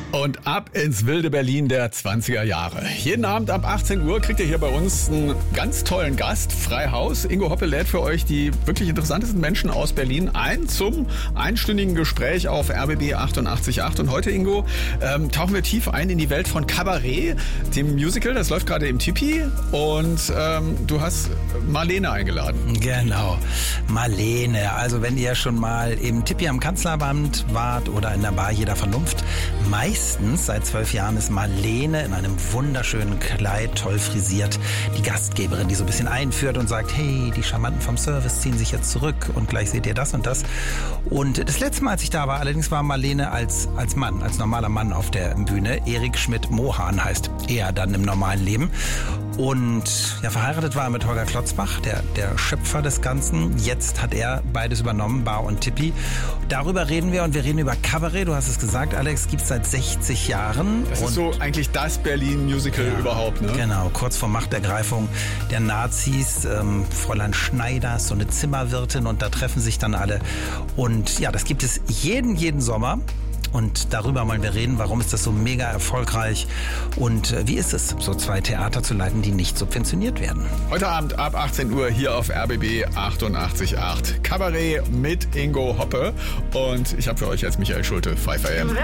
Und ab ins wilde Berlin der 20er Jahre. Jeden Abend ab 18 Uhr kriegt ihr hier bei uns einen ganz tollen Gast, frei Haus. Ingo Hoppe lädt für euch die wirklich interessantesten Menschen aus Berlin ein zum einstündigen Gespräch auf RBB 88.8. Und heute, Ingo, tauchen wir tief ein in die Welt von Kabarett, dem Musical. Das läuft gerade im Tipi. Und du hast Marlene eingeladen. Genau, Marlene. Also wenn ihr schon mal im Tipi am Kanzleramt wart oder in der Bar Jeder Vernunft, meistens seit 12 Jahren ist Marlene in einem wunderschönen Kleid, toll frisiert, die Gastgeberin, die so ein bisschen einführt und sagt, hey, die Charmanten vom Service ziehen sich jetzt zurück und gleich seht ihr das und das. Und das letzte Mal, als ich da war, allerdings war Marlene als Mann, als normaler Mann auf der Bühne. Erik Schmidt-Mohan heißt er dann im normalen Leben. Und ja, verheiratet war er mit Holger Klotzbach, der Schöpfer des Ganzen. Jetzt hat er beides übernommen, Bar und Tipi. Darüber reden wir und wir reden über Kabarett. Du hast es gesagt, Alex, gibt es seit 60 Jahren. Das ist so eigentlich das Berlin-Musical überhaupt, ne? Genau, kurz vor Machtergreifung der Nazis. Fräulein Schneider ist so eine Zimmerwirtin und da treffen sich dann alle. Und ja, das gibt es jeden Sommer. Und darüber wollen wir reden, warum ist das so mega erfolgreich und wie ist es, so zwei Theater zu leiten, die nicht subventioniert werden. Heute Abend ab 18 Uhr hier auf RBB 88.8. Kabarett mit Ingo Hoppe und ich habe für euch jetzt Michael Schulte, 5 AM.